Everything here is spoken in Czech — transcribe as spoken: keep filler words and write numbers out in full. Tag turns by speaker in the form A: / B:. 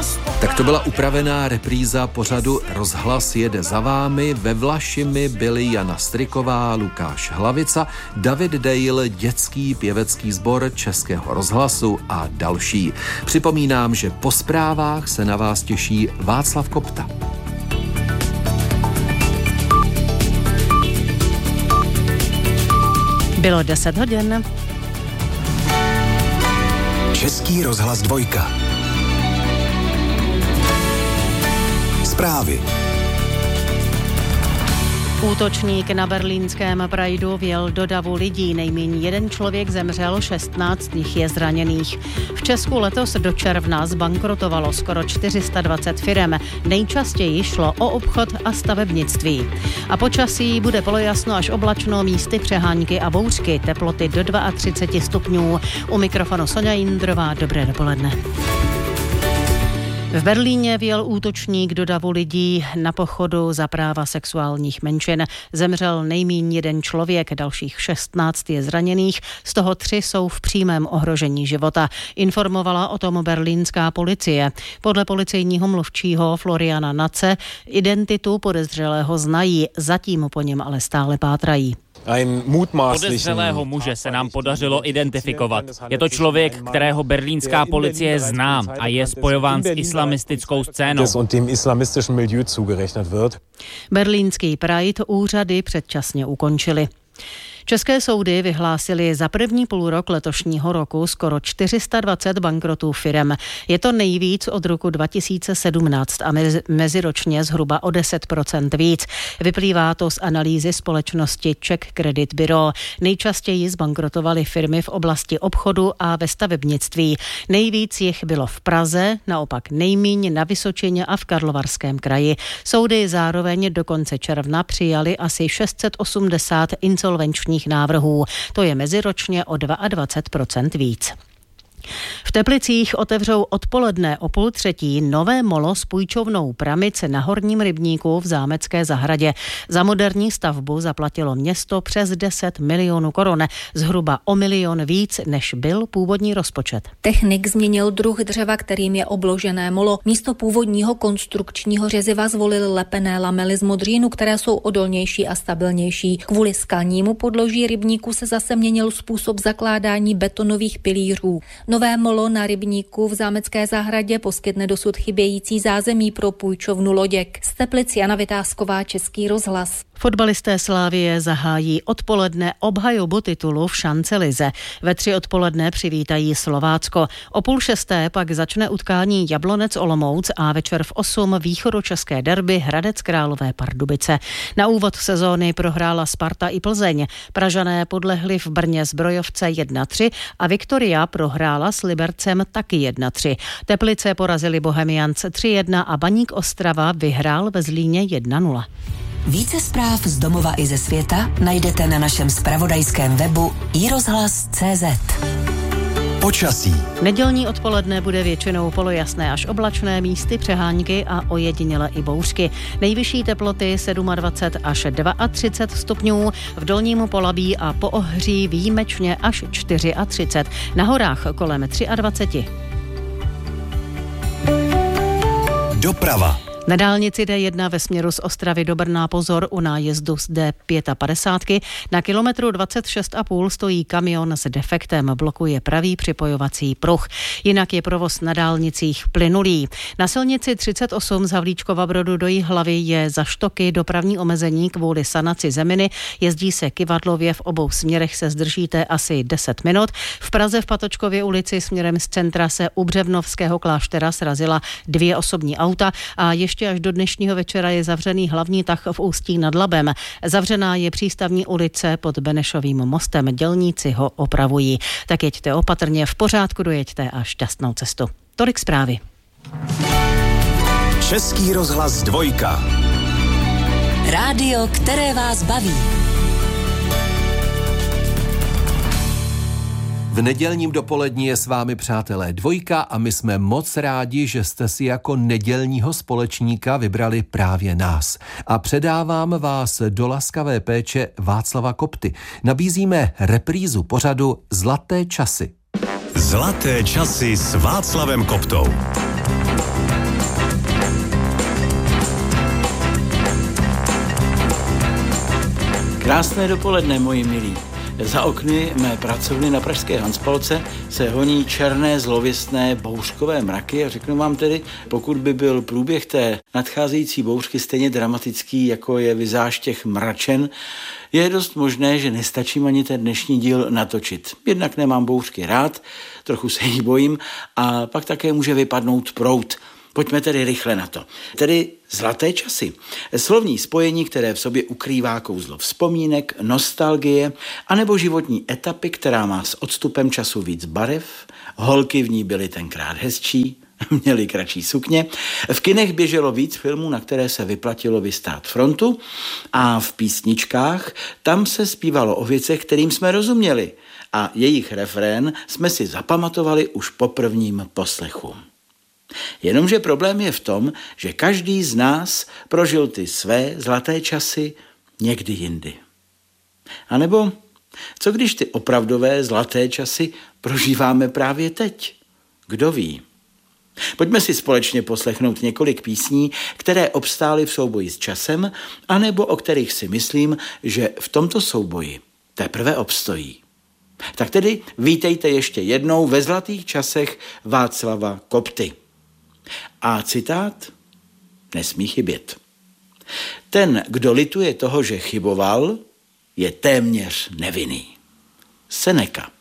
A: Tak to byla upravená repríza pořadu Rozhlas jede za vámi. Ve Vlašimi byli Jana Striková, Lukáš Hlavica, David Dale, dětský pěvecký sbor Českého rozhlasu a další. Připomínám, že po zprávách se na vás těší Václav Kopta.
B: Bylo deset hodin.
C: Český rozhlas dvojka. Zprávy.
B: Útočník na berlínském Prideu vjel do davu lidí. Nejméně jeden člověk zemřel, šestnáct jich je zraněných. V Česku letos do června zbankrotovalo skoro čtyři sta dvacet firem. Nejčastěji šlo o obchod a stavebnictví. A počasí bude polojasno až oblačno, místy přehánky a bouřky. Teploty do třicet dva stupňů. U mikrofonu Sonja Jindrová. Dobré dopoledne. V Berlíně vjel útočník do davu lidí na pochodu za práva sexuálních menšin. Zemřel nejméně jeden člověk, dalších šestnáct je zraněných, z toho tři jsou v přímém ohrožení života. Informovala o tom berlínská policie. Podle policejního mluvčího Floriana Nace identitu podezřelého znají, zatím po něm ale stále pátrají.
D: Podezřelého muže se nám podařilo identifikovat. Je to člověk, kterého berlínská policie zná a je spojován s islamistickou scénou.
B: Berlínský Pride úřady předčasně ukončily. České soudy vyhlásily za první půlrok letošního roku skoro čtyři sta dvacet bankrotů firem. Je to nejvíc od roku dva tisíce sedmnáct a meziročně zhruba o deset procent víc. Vyplývá to z analýzy společnosti Czech Credit Bureau. Nejčastěji zbankrotovaly firmy v oblasti obchodu a ve stavebnictví. Nejvíc jich bylo v Praze, naopak nejmíň na Vysočině a v Karlovarském kraji. Soudy zároveň do konce června přijali asi šest set osmdesát insolvenčních návrhů. To je meziročně o dvacet dva procent víc. V Teplicích otevřou odpoledne o půl třetí nové molo s půjčovnou Pramic na Horním rybníku v Zámecké zahradě. Za moderní stavbu zaplatilo město přes deset milionů korun, zhruba o milion víc, než byl původní rozpočet.
E: Technik změnil druh dřeva, kterým je obložené molo. Místo původního konstrukčního řeziva zvolil lepené lamely z modřínu, které jsou odolnější a stabilnější. Kvůli skalnímu podloží rybníku se zase měnil způsob zakládání betonových pilířů. Nové molo na rybníku v Zámecké zahradě poskytne dosud chybějící zázemí pro půjčovnu loděk. Z Teplic Jana Vytázková, Český rozhlas.
B: Fotbalisté Slavie zahájí odpoledne obhajobu titulu v šancelize. Ve tři odpoledne přivítají Slovácko. O půl šesté pak začne utkání Jablonec Olomouc a večer v osm východočeské derby Hradec Králové Pardubice. Na úvod sezóny prohrála Sparta i Plzeň. Pražané podlehli v Brně Zbrojovce jedna tři a Viktoria prohrála s Libercem taky jedna tři. Teplice porazili Bohemians tři jedna a Baník Ostrava vyhrál ve Zlíně jedna nula.
F: Více zpráv z domova i ze světa najdete na našem zpravodajském webu i rozhlas tečka cé zet.
C: Počasí.
B: Nedělní odpoledne bude většinou polojasné až oblačné, místy přehánky a ojediněle i bouřky. Nejvyšší teploty dvacet sedm až třicet dva stupňů, v Dolním Polabí a Poohří výjimečně až třicet čtyři. Na horách kolem dvacet tři.
C: Doprava.
B: Na dálnici D jedna ve směru z Ostravy do Brna pozor u nájezdu z D padesát pět. Na kilometru dvacet šest a půl stojí kamion s defektem, blokuje pravý připojovací pruh. Jinak je provoz na dálnicích plynulý. Na silnici třicet osm z Havlíčkova Brodu do Jihlavy je za Štoky dopravní omezení kvůli sanaci zeminy. Jezdí se kyvadlově, v obou směrech se zdržíte asi deset minut. V Praze v Patočkově ulici směrem z centra se u Břevnovského kláštera srazila dvě osobní auta a ještě až do dnešního večera je zavřený hlavní tah v Ústí nad Labem. Zavřená je přístavní ulice pod Benešovým mostem. Dělníci ho opravují. Tak jeďte opatrně, v pořádku dojeďte a šťastnou cestu. Tolik zprávy.
C: Český rozhlas dvojka.
F: Rádio, které vás baví.
A: V nedělním dopolední je s vámi, přátelé, dvojka a my jsme moc rádi, že jste si jako nedělního společníka vybrali právě nás. A předávám vás do laskavé péče Václava Kopty. Nabízíme reprízu pořadu Zlaté časy.
C: Zlaté časy s Václavem Koptou.
G: Krásné dopoledne, moji milí. Za okny mé pracovny na pražské Hanspalce se honí černé, zlověstné bouřkové mraky a řeknu vám tedy, pokud by byl průběh té nadcházející bouřky stejně dramatický, jako je vizáž těch mračen, je dost možné, že nestačím ani ten dnešní díl natočit. Jednak nemám bouřky rád, trochu se jí bojím a pak také může vypadnout proud. Pojďme tedy rychle na to. Tedy zlaté časy. Slovní spojení, které v sobě ukrývá kouzlo vzpomínek, nostalgie, anebo životní etapy, která má s odstupem času víc barev. Holky v ní byly tenkrát hezčí, měly kratší sukně. V kinech běželo víc filmů, na které se vyplatilo vystát frontu. A v písničkách tam se zpívalo o věcech, kterým jsme rozuměli. A jejich refrén jsme si zapamatovali už po prvním poslechu. Jenomže problém je v tom, že každý z nás prožil ty své zlaté časy někdy jindy. A nebo co když ty opravdové zlaté časy prožíváme právě teď? Kdo ví? Pojďme si společně poslechnout několik písní, které obstály v souboji s časem, anebo o kterých si myslím, že v tomto souboji teprve obstojí. Tak tedy vítejte ještě jednou ve zlatých časech Václava Kopty. A citát nesmí chybět. Ten, kdo lituje toho, že chyboval, je téměř nevinný. Seneca.